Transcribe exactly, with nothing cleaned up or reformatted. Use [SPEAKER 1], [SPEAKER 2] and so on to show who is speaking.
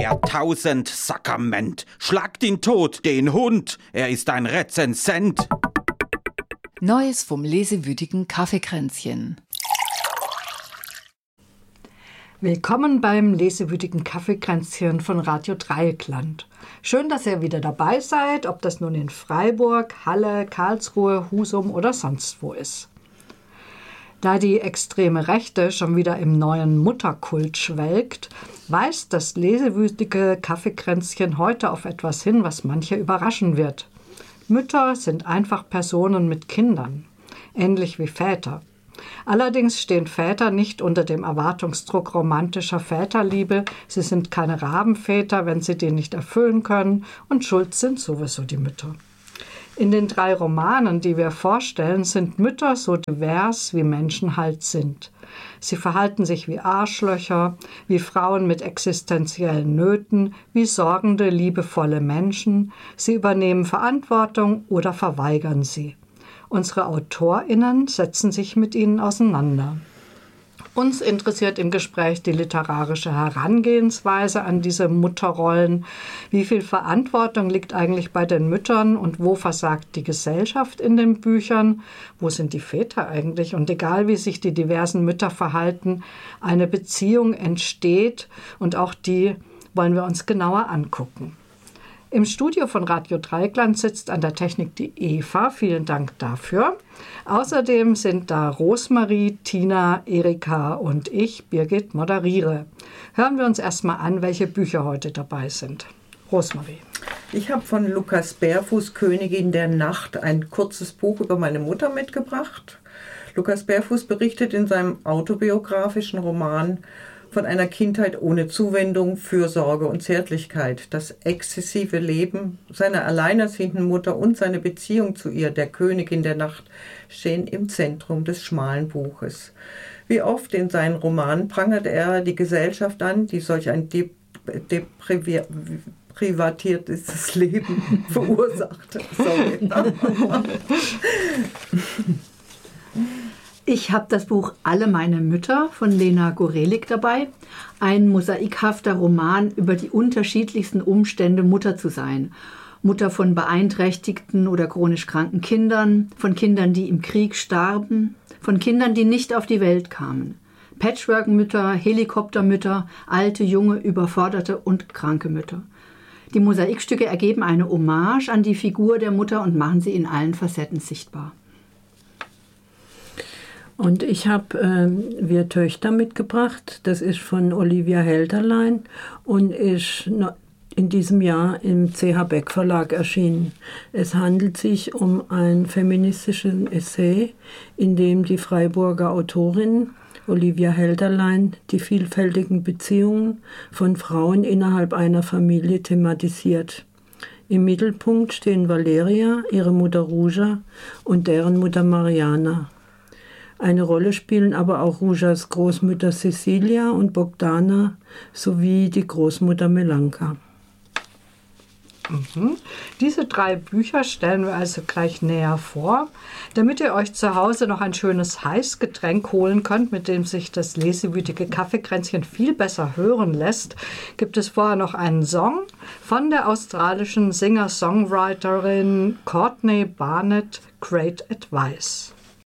[SPEAKER 1] Der Tausend-Sakrament. Schlagt ihn tot, den Hund. Er ist ein Rezensent.
[SPEAKER 2] Neues vom lesewütigen Kaffeekränzchen.
[SPEAKER 3] Willkommen beim lesewütigen Kaffeekränzchen von Radio Dreieckland. Schön, dass ihr wieder dabei seid, ob das nun in Freiburg, Halle, Karlsruhe, Husum oder sonst wo ist. Da die extreme Rechte schon wieder im neuen Mutterkult schwelgt, weist das lesewütige Kaffeekränzchen heute auf etwas hin, was manche überraschen wird. Mütter sind einfach Personen mit Kindern, ähnlich wie Väter. Allerdings stehen Väter nicht unter dem Erwartungsdruck romantischer Väterliebe. Sie sind keine Rabenväter, wenn sie den nicht erfüllen können, und schuld sind sowieso die Mütter. In den drei Romanen, die wir vorstellen, sind Mütter so divers, wie Menschen halt sind. Sie verhalten sich wie Arschlöcher, wie Frauen mit existenziellen Nöten, wie sorgende, liebevolle Menschen. Sie übernehmen Verantwortung oder verweigern sie. Unsere AutorInnen setzen sich mit ihnen auseinander. Uns interessiert im Gespräch die literarische Herangehensweise an diese Mutterrollen. Wie viel Verantwortung liegt eigentlich bei den Müttern und wo versagt die Gesellschaft in den Büchern? Wo sind die Väter eigentlich? Und egal, wie sich die diversen Mütter verhalten, eine Beziehung entsteht und auch die wollen wir uns genauer angucken. Im Studio von Radio Dreieckland sitzt an der Technik die Eva. Vielen Dank dafür. Außerdem sind da Rosmarie, Tina, Erika und ich, Birgit, moderiere. Hören wir uns erstmal an, welche Bücher heute dabei sind. Rosmarie.
[SPEAKER 4] Ich habe von Lukas Bärfuß Königin der Nacht ein kurzes Buch über meine Mutter mitgebracht. Lukas Bärfuß berichtet in seinem autobiografischen Roman von einer Kindheit ohne Zuwendung, Fürsorge und Zärtlichkeit. Das exzessive Leben seiner alleinerziehenden Mutter und seine Beziehung zu ihr, der Königin der Nacht, stehen im Zentrum des schmalen Buches. Wie oft in seinen Romanen prangert er die Gesellschaft an, die solch ein deprivatiertes Leben verursacht. Sorry.
[SPEAKER 5] Ich habe das Buch Alle meine Mütter von Lena Gorelik dabei. Ein mosaikhafter Roman über die unterschiedlichsten Umstände, Mutter zu sein. Mutter von beeinträchtigten oder chronisch kranken Kindern, von Kindern, die im Krieg starben, von Kindern, die nicht auf die Welt kamen. Patchwork-Mütter, Helikoptermütter, alte, junge, überforderte und kranke Mütter. Die Mosaikstücke ergeben eine Hommage an die Figur der Mutter und machen sie in allen Facetten sichtbar.
[SPEAKER 6] Und ich habe äh, Wir Töchter mitgebracht. Das ist von Olivia Helderlein und ist in diesem Jahr im C H Beck Verlag erschienen. Es handelt sich um einen feministischen Essay, in dem die Freiburger Autorin Olivia Helderlein die vielfältigen Beziehungen von Frauen innerhalb einer Familie thematisiert. Im Mittelpunkt stehen Valeria, ihre Mutter Ruja und deren Mutter Mariana. Eine Rolle spielen aber auch Rujas Großmutter Cecilia und Bogdana sowie die Großmutter Melanka.
[SPEAKER 3] Mhm. Diese drei Bücher stellen wir also gleich näher vor. Damit ihr euch zu Hause noch ein schönes Heißgetränk holen könnt, mit dem sich das lesewütige Kaffeekränzchen viel besser hören lässt, gibt es vorher noch einen Song von der australischen Singer-Songwriterin Courtney Barnett, Great Advice.